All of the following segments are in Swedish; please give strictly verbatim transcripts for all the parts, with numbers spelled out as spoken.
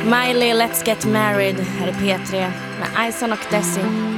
Miley, Let's Get Married. Här är P tre med Ison och Desi.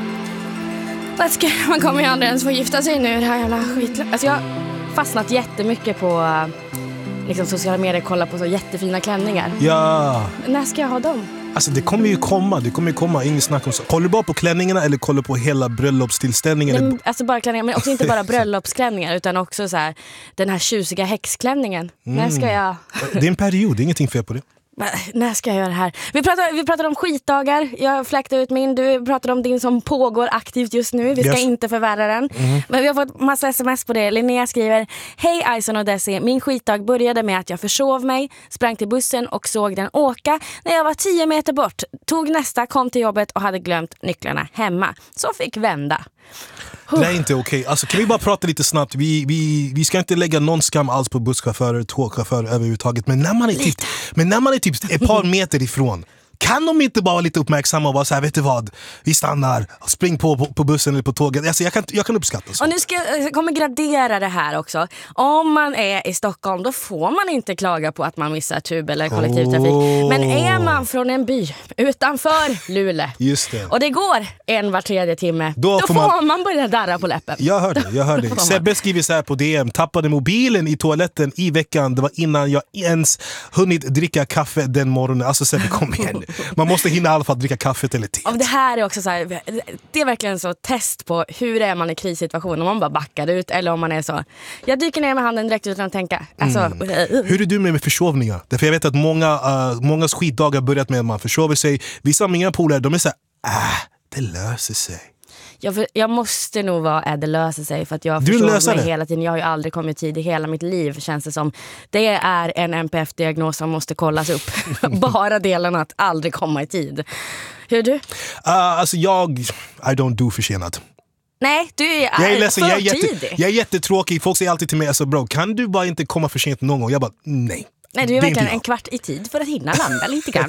Let's get... Man kommer ju aldrig ens få gifta sig nu. Det här jävla skit. Alltså jag har fastnat jättemycket på liksom, sociala medier. Kolla på så jättefina klänningar. Ja. När ska jag ha dem? Alltså det kommer ju komma, det kommer ju komma, ingen snack om så. Kollar du bara på klänningarna eller kollar du på hela bröllopstillställningen? Nej, alltså bara klänningar, men också inte bara bröllopsklänningar utan också så här, den här tjusiga häxklänningen. Mm. När ska jag... Det är en period, det är ingenting fel på det. Men, när ska jag göra det här? Vi pratar, vi pratar om skitdagar. Jag fläkte ut min. Du pratar om din som pågår aktivt just nu. Vi ska yes. inte förvärra den. Mm. Men vi har fått massa sms på det. Linnea skriver: Hej Ison och Desi. Min skitdag började med att jag försov mig, sprang till bussen och såg den åka. När jag var tio meter bort, tog nästa, kom till jobbet och hade glömt nycklarna hemma. Så fick vända. Det är inte okej. Okay. Alltså, kan vi bara prata lite snabbt? Vi, vi, vi ska inte lägga någon skam alls på busschaufförer, tågchaufförer överhuvudtaget. Men när man är typ, men när man är typ ett par meter ifrån, kan de inte bara vara lite uppmärksamma och vara så här, vet du vad? Vi stannar, spring på, på, på bussen eller på tåget. Alltså, jag, kan, jag kan uppskatta så. Och nu ska jag kommer gradera det här också. Om man är i Stockholm, då får man inte klaga på att man missar tub eller kollektivtrafik. Oh. Men är man från en by utanför Luleå, just det. Och det går en var tredje timme, då, då får man... man börja darra på läppen. Jag hörde, jag hörde. Sebbe skriver så här på D M: tappade mobilen i toaletten i veckan. Det var innan jag ens hunnit dricka kaffe den morgonen. Alltså Sebbe, kom igen. Man måste hinna i alla fall dricka kaffe eller te. Och det här är också så här, det är verkligen så test på hur är man i krissituation, om man bara backar ut eller om man är så, jag dyker ner med handen direkt utan att tänka. Alltså, mm. Hur är du med, med försovningar? Därför jag vet att många, uh, många skitdagar börjat med att man försover sig. Vissa av mina polare, de är så här, äh, det löser sig. Jag, för, jag måste nog vara är det löser sig, för att jag förstår mig hela tiden. Jag har ju aldrig kommit tid i hela mitt liv, känns det som. Det är en N P F-diagnos som måste kollas upp. Bara delen att aldrig komma i tid. Hur är du? Uh, alltså jag, I don't do försenat. Nej, du är, jag är ledsen, jag är, jätte, jag är jättetråkig. Folk säger alltid till mig, alltså bro, kan du bara inte komma för sent någon gång? Jag bara, nej. Nej, du är verkligen en kvart i tid för att hinna landa lite grann.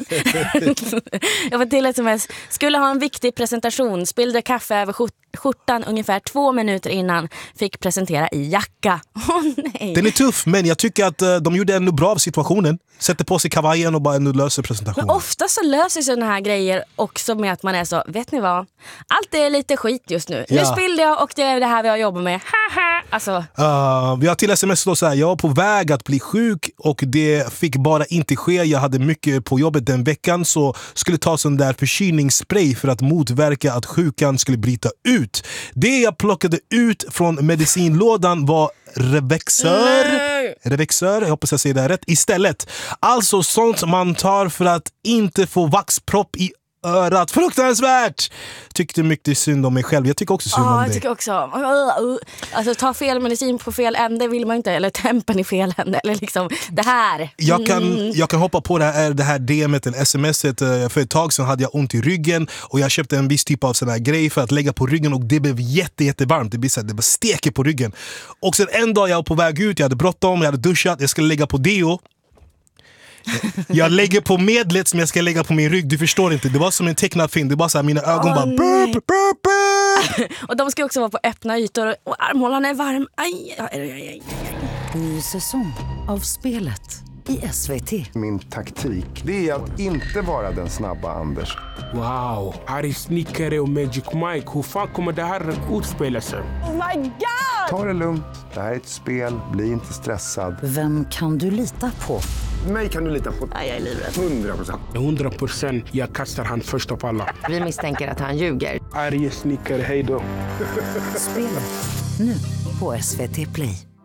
Jag var till ett sms. Skulle ha en viktig presentation. Spillde kaffe över skjortan ungefär två minuter innan. Fick presentera i jacka. Åh, nej. Den är tuff, men jag tycker att uh, de gjorde ändå bra av situationen. Sätter på sig kavajen och bara ändå löser presentationen. Men ofta så löser sådana här grejer också med att man är så, vet ni vad? Allt är lite skit just nu. Ja. Nu spillde jag och det är det här vi har jobbat med. Alltså. Uh, vi har till sms då så här, jag var på väg att bli sjuk och det fick bara inte ske. Jag hade mycket på jobbet den veckan, så skulle ta sån där förkylningsspray för att motverka att sjukan skulle bryta ut. Det jag plockade ut från medicinlådan var Revexör. Revexör, jag hoppas jag säger det rätt. Istället. Alltså sånt man tar för att inte få vaxpropp i örat. Fruktansvärt! Tyckte mycket synd om mig själv. Jag tycker också synd ah, om jag dig. Tycker också. Alltså ta fel medicin på fel ände vill man inte. Eller tempen i fel ände. Eller liksom det här. Jag kan, jag kan hoppa på det här, det här D M:et eller smset. För ett tag sedan hade jag ont i ryggen. Och jag köpte en viss typ av sån här grej för att lägga på ryggen. Och det blev jätte, jättevarmt. Det blev så här, det var steker på ryggen. Och sen en dag jag var på väg ut. Jag hade bråttom, jag hade duschat. Jag skulle lägga på deo. Jag lägger på medlet som jag ska lägga på min rygg. Du förstår inte, det var som en tecknad film. Det var så här, mina ögon oh, bara burp, burp, burp. Och de ska också vara på öppna ytor. Och armhålan är varm. Aj, aj, aj, aj. Ny säsong av Spelet i S V T. Min taktik, det är att inte vara den snabba Anders. Wow, här är Snickare och Magic Mike. Hur fan kommer det här utspela sig? Oh my god! Ta det lugnt, det här är ett spel. Bli inte stressad. Vem kan du lita på? Mig kan du lita på. Nej, jag är livrädd. Hundra procent. Hundra procent. Jag kastar han först av alla. Vi misstänker att han ljuger. Arje Snickare, hej då. Spelet nu på S V T Play.